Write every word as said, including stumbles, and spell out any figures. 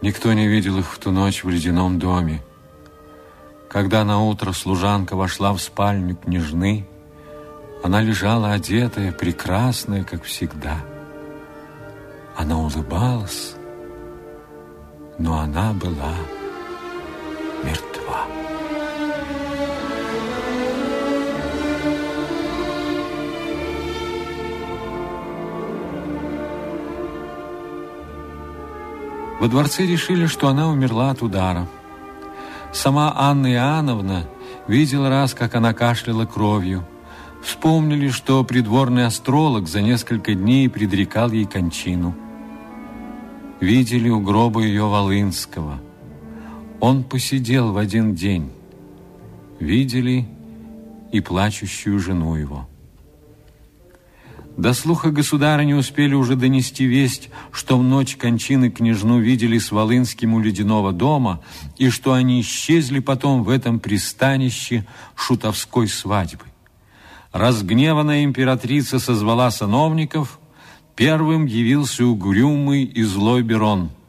Никто не видел их в ту ночь в ледяном доме. Когда наутро служанка вошла в спальню княжны, она лежала одетая, прекрасная, как всегда. Она улыбалась, но она была мертва. Во дворце решили, что она умерла от удара. Сама Анна Иоанновна видела раз, как она кашляла кровью. Вспомнили, что придворный астролог за несколько дней предрекал ей кончину. Видели у гроба ее Волынского. Он посидел в один день. Видели и плачущую жену его. До слуха государыни успели уже донести весть, что в ночь кончины княжну видели с Волынским у ледяного дома, и что они исчезли потом в этом пристанище шутовской свадьбы. Разгневанная императрица созвала сановников, первым явился угрюмый и злой Берон.